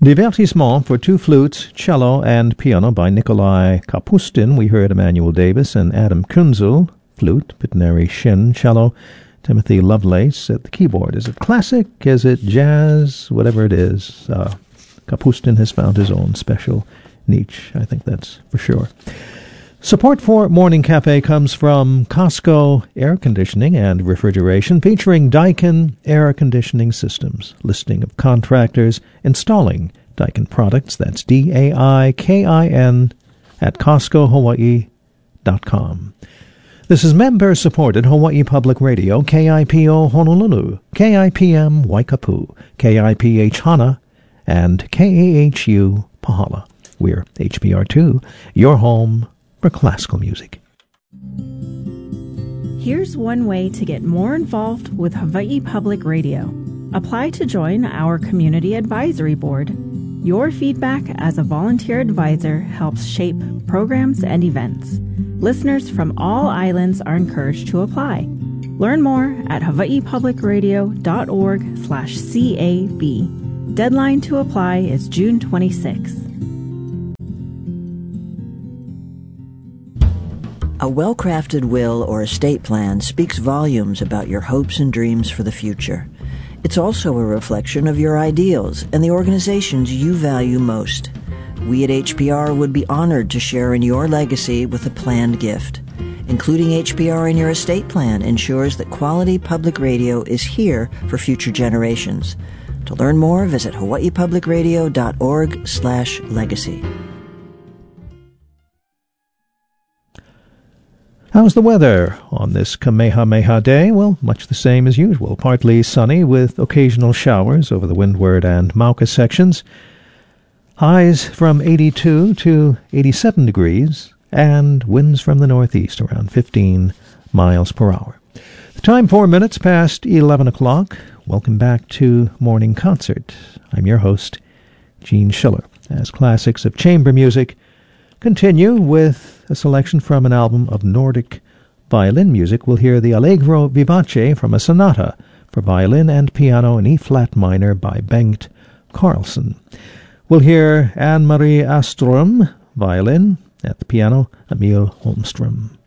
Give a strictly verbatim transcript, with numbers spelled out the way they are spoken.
Divertissement for two flutes, cello, and piano by Nikolai Kapustin. We heard Emmanuel Davis and Adam Kunzel, flute, Pitneri Shin, cello, Timothy Lovelace at the keyboard. Is it classic? Is it jazz? Whatever it is, uh, Kapustin has found his own special niche. I think that's for sure. Support for Morning Cafe comes from Costco Air Conditioning and Refrigeration, featuring Daikin Air Conditioning Systems. Listing of contractors installing Daikin products. That's D A I K I N at Costco Hawaii dot com. This is member-supported Hawaii Public Radio, K I P O Honolulu, K I P M Waikapu, K I P H Hana, and K A H U Pahala. We're H B R two, your home for classical music. Here's one way to get more involved with Hawaii Public Radio. Apply to join our Community Advisory Board. Your feedback as a volunteer advisor helps shape programs and events. Listeners from all islands are encouraged to apply. Learn more at hawaii public radio dot org slash C A B. Deadline to apply is June twenty-sixth. A well-crafted will or estate plan speaks volumes about your hopes and dreams for the future. It's also a reflection of your ideals and the organizations you value most. We at H P R would be honored to share in your legacy with a planned gift. Including H P R in your estate plan ensures that quality public radio is here for future generations. To learn more, visit hawaii public radio dot org slash legacy. How's the weather on this Kamehameha Day? Well, much the same as usual. Partly sunny with occasional showers over the Windward and Mauka sections. Highs from eighty-two to eighty-seven degrees, and winds from the northeast around fifteen miles per hour. The time four minutes past eleven o'clock. Welcome back to Morning Concert. I'm your host, Gene Schiller. As classics of chamber music continue with a selection from an album of Nordic violin music, we'll hear the Allegro Vivace from a sonata for violin and piano in E-flat minor by Bengt Carlsen. We'll hear Anne-Marie Astrom, violin, at the piano, Emil Holmström.